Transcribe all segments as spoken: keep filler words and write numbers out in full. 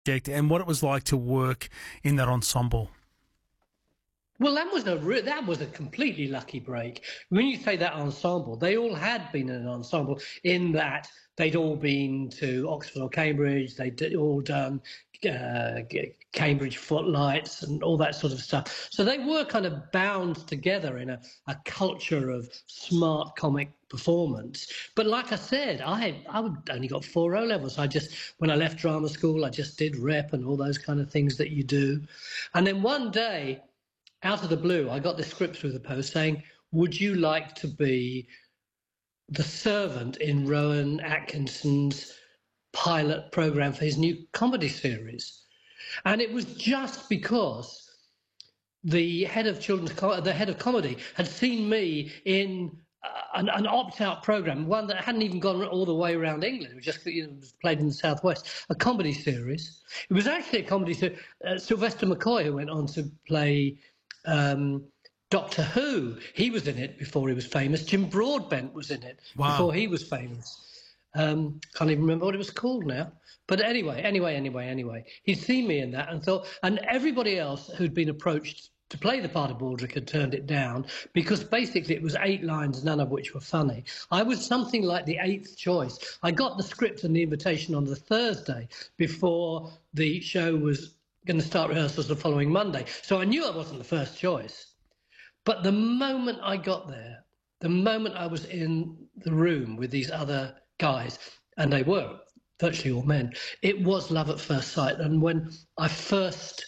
and what it was like to work in that ensemble. Well, that was a re- that was a completely lucky break. When you say that ensemble, they all had been in an ensemble in that they'd all been to Oxford or Cambridge. They'd all done uh, Cambridge Footlights and all that sort of stuff. So they were kind of bound together in a, a culture of smart comic performance. But like I said, I I only got four O levels. I just, when I left drama school, I just did rep and all those kind of things that you do. And then one day, out of the blue, I got this script through the post saying, would you like to be the servant in Rowan Atkinson's pilot program for his new comedy series? And it was just because the head of children's, the head of comedy had seen me in an, an opt-out program, one that hadn't even gone all the way around England. It was just, you know, it was played in the Southwest, a comedy series. It was actually a comedy series. Uh, Sylvester McCoy, who went on to play Um, Doctor Who, he was in it before he was famous. Jim Broadbent was in it Wow. before he was famous. Um, can't even remember what it was called now. But anyway, anyway, anyway, anyway, he'd seen me in that and thought, and everybody else who'd been approached to play the part of Baldrick had turned it down because basically it was eight lines, none of which were funny. I was something like the eighth choice. I got the script and the invitation on the Thursday before the show was going to start rehearsals the following Monday. So I knew I wasn't the first choice. But the moment I got there, the moment I was in the room with these other guys, and they were virtually all men, it was love at first sight. And when I first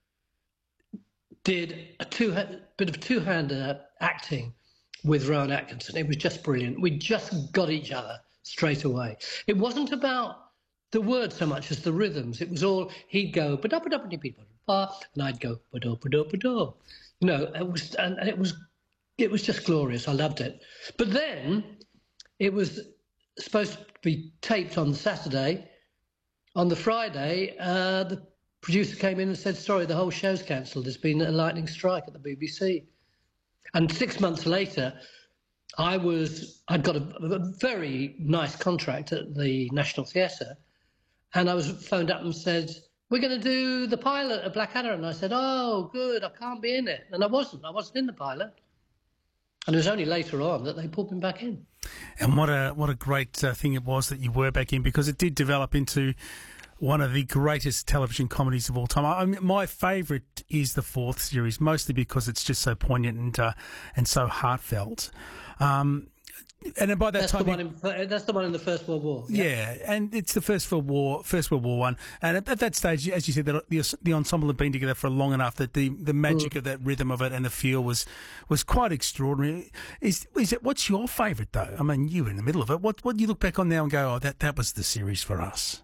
did a two bit of two-hand uh, acting with Rowan Atkinson, it was just brilliant. We just got each other straight away. It wasn't about the words so much as the rhythms. It was all, he'd go ba da ba da ba da, and I'd go ba da ba da ba da. You know, it was, and it was, it was just glorious. I loved it. But then it was supposed to be taped on the Saturday. On the Friday, uh, the producer came in and said, "Sorry, the whole show's cancelled. There's been a lightning strike at the B B C." And six months later, I was, I'd got a, a very nice contract at the National Theatre. And I was phoned up and said, "We're going to do the pilot of Blackadder." And I said, "Oh, good, I can't be in it." And I wasn't. I wasn't in the pilot. And it was only later on that they pulled me back in. And what a what a great uh, thing it was that you were back in, because it did develop into one of the greatest television comedies of all time. I mean, my favourite is the fourth series, mostly because it's just so poignant and uh, and so heartfelt. Um, And by that that's time, the one in, that's the one in the First World War. Yeah, yeah, and it's the First World War, First World War one. And at, at that stage, as you said, the, the, the ensemble had been together for long enough that the, the magic mm. of that rhythm of it and the feel was was quite extraordinary. Is is it? What's your favourite though? I mean, you were in the middle of it. What what do you look back on now and go, "Oh, that that was the series for us"?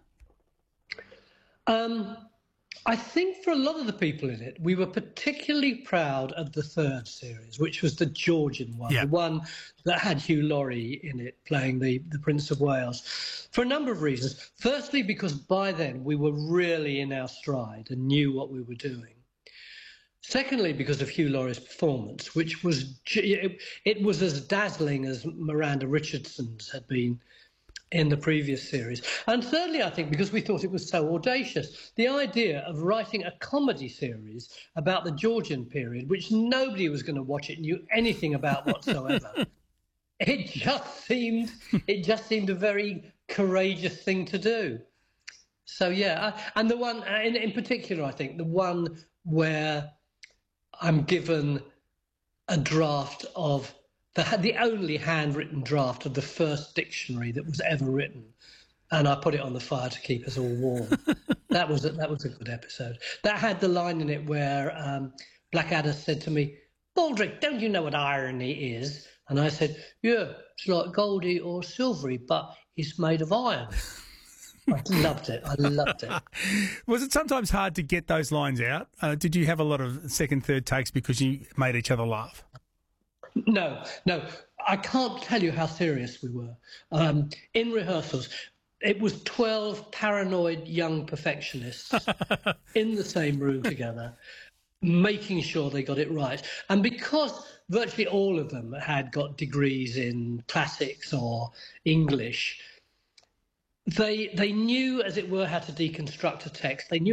Um. I think for a lot of the people in it, we were particularly proud of the third series, which was the Georgian one, yeah. the one that had Hugh Laurie in it playing the, the Prince of Wales, for a number of reasons. Firstly, because by then we were really in our stride and knew what we were doing. Secondly, because of Hugh Laurie's performance, which was, it, it was as dazzling as Miranda Richardson's had been in the previous series. And thirdly, I think, because we thought it was so audacious, the idea of writing a comedy series about the Georgian period, which nobody was going to watch it knew anything about whatsoever. it just seemed, it just seemed a very courageous thing to do. So yeah, and the one in, in particular, I think the one where I'm given a draft of The, the only handwritten draft of the first dictionary that was ever written, and I put it on the fire to keep us all warm. that was a, that was a good episode. That had the line in it where um, Blackadder said to me, "Baldrick, don't you know what irony is?" And I said, "Yeah, it's like Goldie or Silvery, but it's made of iron." I loved it. I loved it. Was it sometimes hard to get those lines out? Uh, did you have a lot of second, third takes because you made each other laugh? No, no, I can't tell you how serious we were. Um, in rehearsals, it was twelve paranoid young perfectionists in the same room together, making sure they got it right. And because virtually all of them had got degrees in classics or English, they they knew, as it were, how to deconstruct a text. They knew